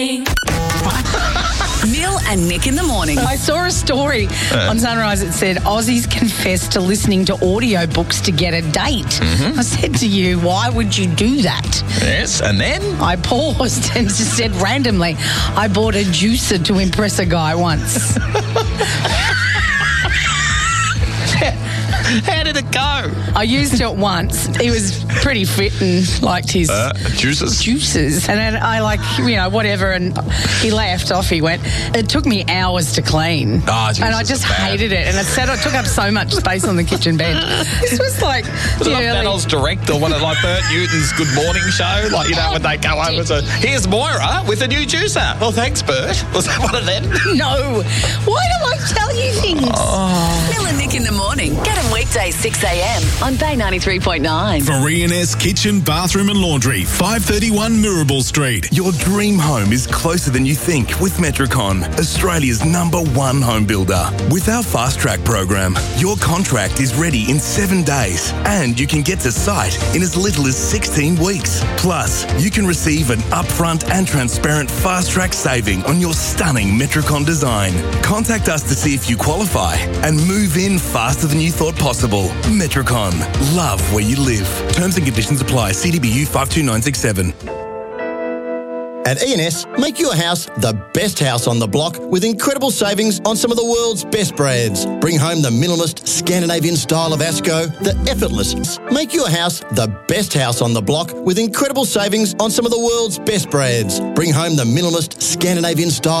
Neil and Nick in the morning. I saw a story on Sunrise that said Aussies confess to listening to audiobooks to get a date. I said to you, why would you do that? Yes, and then? I paused and just said randomly, I bought a juicer to impress a guy once. How did it go? I used it once. He was pretty fit and liked his Juices. And then I whatever, and he laughed off. He went. It took me hours to clean. Oh, Jesus, and I just hated it. And it took up so much space on the kitchen bed. This was like Was it like Battles Direct or one of like Bert Newton's Good Morning show? Like, when they go over to, here's Moira with a new juicer. Well, thanks, Bert. Was that one of them? No. Why do I tell you things? Neil and Nick in the morning. Get them weekdays 6 a.m. on Bay 93.9. For E&S Kitchen, Bathroom and Laundry, 531 Mirabel Street. Your dream home is closer than you think with Metricon, Australia's #1 home builder. With our Fast Track program, your contract is ready in 7 days and you can get to site in as little as 16 weeks. Plus, you can receive an upfront and transparent Fast Track saving on your stunning Metricon design. Contact us to see if you qualify and move in faster than you thought possible. Metricon. Love where you live. Terms and conditions apply. CDBU 52967. At E&S, make your house the best house on the block with incredible savings on some of the world's best brands. Bring home the minimalist Scandinavian style of Asco, the effortless. Make your house the best house on the block with incredible savings on some of the world's best brands. Bring home the minimalist Scandinavian style